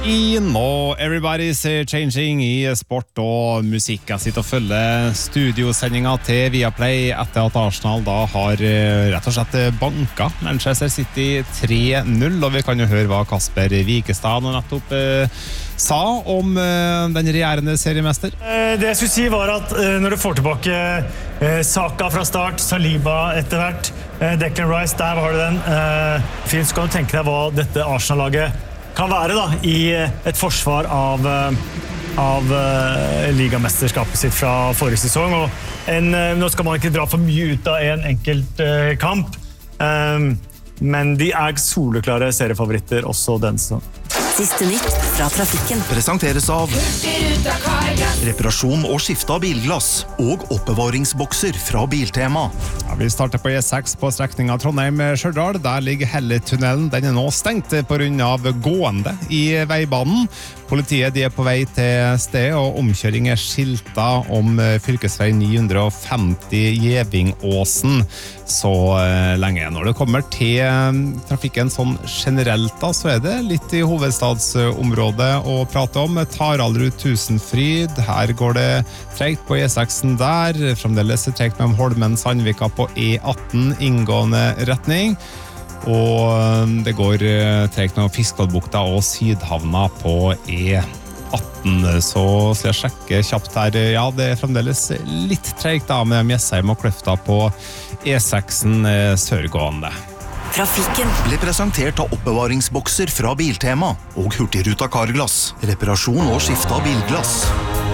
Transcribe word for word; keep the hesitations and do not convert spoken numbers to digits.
I nå Everybody's Changing i sport og musikk. Jeg sitter og følger studiosendinga til Viaplay etter at Arsenal da har rett og slett banka Manchester City tre null, og vi kan jo høre hva Kasper Wikestad nå nettopp eh, sa om eh, den regjerende seriemester. Det jeg skulle si var at eh, når du får tilbake eh, Saka fra start, Saliba etter hvert, eh, Declan Rice, der var det den. Eh, fint, så kan du tenke deg hva dette Arsenal-laget kan være da, i et forsvar av, av uh, ligamesterskapet sitt fra forrige sesong. Og en, uh, nå skal man ikke dra for mye ut av en enkelt uh, kamp, um, men de er soleklare seriefavoritter også den sesongen. Siste nytt fra trafikken. Presenteres av reparasjon og skifte av bilglass og oppbevaringsbokser fra Biltema. Ja, vi starter på E seks på strekningen Trondheim-Stjørdal. Der ligger Helletunnelen. Den er nå stengt på grunn av gående i veibanen. Politiet de er på vei til sted, og omkjøring er skiltet om fylkesvei ni hundre og femti Gjevingåsen så lenge. Når det kommer til trafikken sånn generelt da, så er det litt i hovedstadsområdet å prate om. Taraldrud Tusenfryd, her går det tregt på E seksen der, fremdeles tregt mellom Holmen Sandvika på E atten inngående retning, og det går tregt mellom Fiskådbukta og Sydhavna på E atten, så skal jeg sjekke kjapt her. Ja, det er fremdeles litt tregt da med Mjessheim og Kløfta på E seksen sørgående. Trafikken Ble presentert av oppbevaringsbokser fra Biltema og Hurtigruta Carglass. Reparasjon og skifte av bilglass.